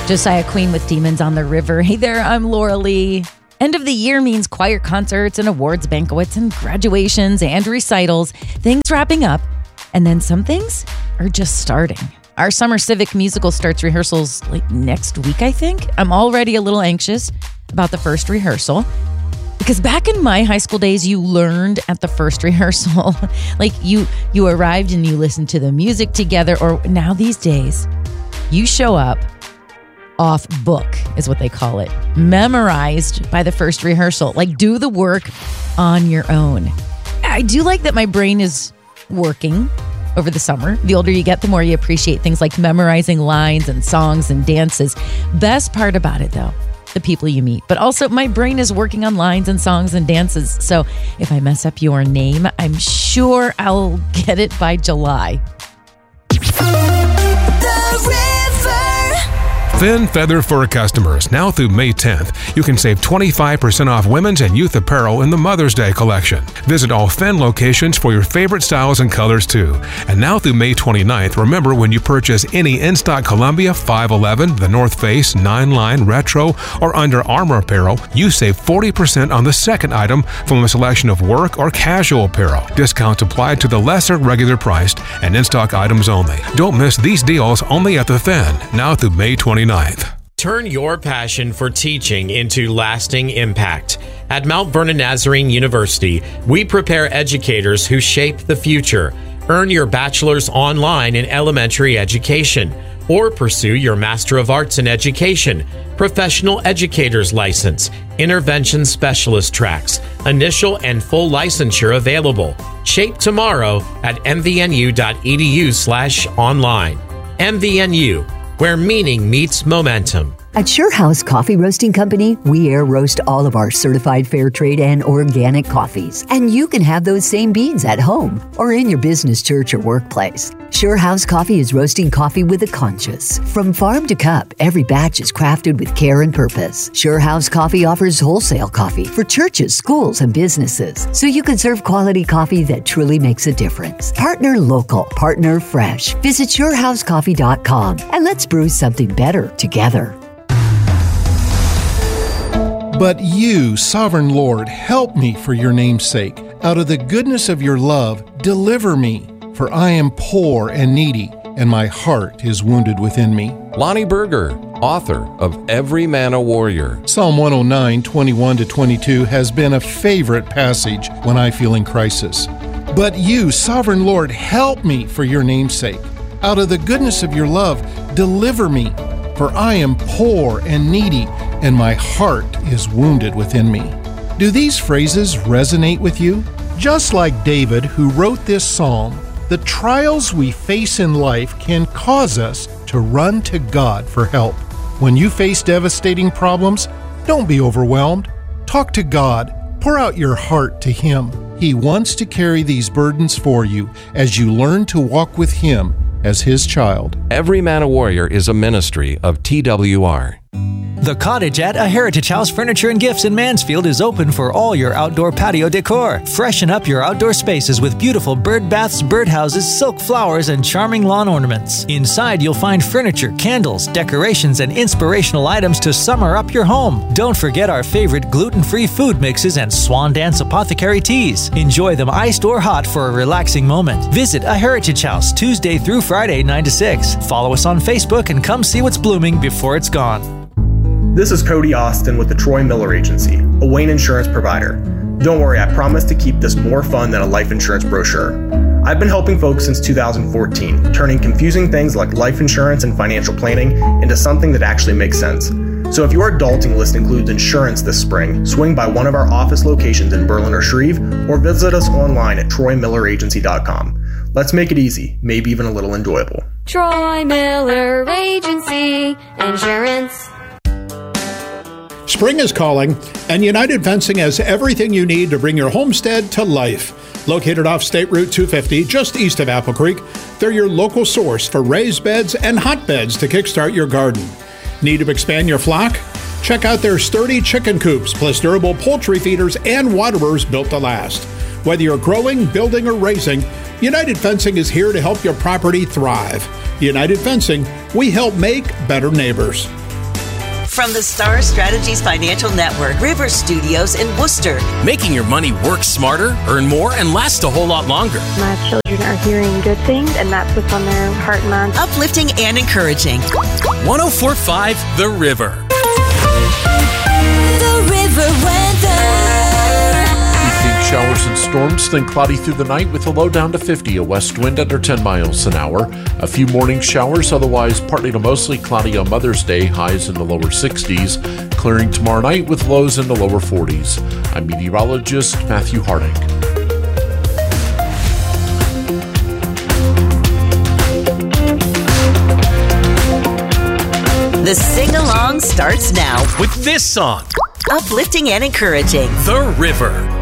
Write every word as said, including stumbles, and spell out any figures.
Josiah Queen with Demons on the River. Hey there, I'm Laura Lee. End of the year means choir concerts and awards banquets and graduations and recitals. Things wrapping up, and then some things are just starting. Our summer civic musical starts rehearsals like next week, I think. I'm already a little anxious about the first rehearsal. Because back in my high school days, you learned at the first rehearsal. Like you you arrived and you listened to the music together. Or now these days, you show up off book is what they call it. Memorized by the first rehearsal. Like do the work on your own. I do like that my brain is working over the summer. The older you get, the more you appreciate things like memorizing lines and songs and dances. Best part about it though, the people you meet. But also my brain is working on lines and songs and dances. So if I mess up your name, I'm sure I'll get it by July. Finn Feather Fur customers, now through May tenth, you can save twenty-five percent off women's and youth apparel in the Mother's Day collection. Visit all Finn locations for your favorite styles and colors too. And now through May twenty-ninth, remember when you purchase any in-stock Columbia, five eleven, the North Face, nine line, Retro, or Under Armour apparel, you save forty percent on the second item from a selection of work or casual apparel. Discounts applied to the lesser regular priced and in-stock items only. Don't miss these deals only at the Finn, now through May twenty-ninth. Turn your passion for teaching into lasting impact. At Mount Vernon Nazarene University, we prepare educators who shape the future. Earn your bachelor's online in elementary education, or pursue your Master of Arts in Education, Professional Educator's License, Intervention Specialist tracks, initial and full licensure available. Shape tomorrow at m v n u dot e d u slash online. M V N U, where meaning meets momentum. At Sure House Coffee Roasting Company, we air roast all of our certified fair trade and organic coffees. And you can have those same beans at home or in your business, church, or workplace. Sure House Coffee is roasting coffee with a conscience. From farm to cup, every batch is crafted with care and purpose. Sure House Coffee offers wholesale coffee for churches, schools, and businesses, so you can serve quality coffee that truly makes a difference. Partner local, partner fresh. Visit sure house coffee dot com and let's brew something better together. But you, sovereign Lord, help me for your name's sake. Out of the goodness of your love, deliver me, for I am poor and needy, and my heart is wounded within me. Lonnie Berger, author of Every Man a Warrior. Psalm one oh nine, twenty-one to twenty-two has been a favorite passage when I feel in crisis. But you, sovereign Lord, help me for your name's sake. Out of the goodness of your love, deliver me, for I am poor and needy, and my heart is wounded within me. Do these phrases resonate with you? Just like David, who wrote this psalm, the trials we face in life can cause us to run to God for help. When you face devastating problems, don't be overwhelmed. Talk to God. Pour out your heart to Him. He wants to carry these burdens for you as you learn to walk with Him as His child. Every Man a Warrior is a ministry of T W R. The Cottage at A Heritage House Furniture and Gifts in Mansfield is open for all your outdoor patio decor. Freshen up your outdoor spaces with beautiful bird baths, birdhouses, silk flowers, and charming lawn ornaments. Inside, you'll find furniture, candles, decorations, and inspirational items to summer up your home. Don't forget our favorite gluten-free food mixes and Swan Dance Apothecary teas. Enjoy them iced or hot for a relaxing moment. Visit A Heritage House Tuesday through Friday, nine to six. Follow us on Facebook and come see what's blooming before it's gone. This is Cody Austin with the Troy Miller Agency, a Wayne insurance provider. Don't worry, I promise to keep this more fun than a life insurance brochure. I've been helping folks since two thousand fourteen, turning confusing things like life insurance and financial planning into something that actually makes sense. So if your adulting list includes insurance this spring, swing by one of our office locations in Berlin or Shreve, or visit us online at troy miller agency dot com. Let's make it easy, maybe even a little enjoyable. Troy Miller Agency Insurance. Spring is calling, and United Fencing has everything you need to bring your homestead to life. Located off State Route two fifty, just east of Apple Creek, they're your local source for raised beds and hotbeds to kickstart your garden. Need to expand your flock? Check out their sturdy chicken coops, plus durable poultry feeders and waterers built to last. Whether you're growing, building, or raising, United Fencing is here to help your property thrive. United Fencing, we help make better neighbors. From the Star Strategies Financial Network, River Studios in Worcester. Making your money work smarter, earn more, and last a whole lot longer. My children are hearing good things, and that's what's on their heart and mind. Uplifting and encouraging. one oh four point five The River. The River weather. Evening showers and storms, then cloudy through the night with a low down to fifty, a west wind under ten miles an hour. A few morning showers, otherwise partly to mostly cloudy on Mother's Day, highs in the lower sixties. Clearing tomorrow night with lows in the lower forties. I'm meteorologist Matthew Harding. The sing-along starts now with this song. Uplifting and encouraging. The River.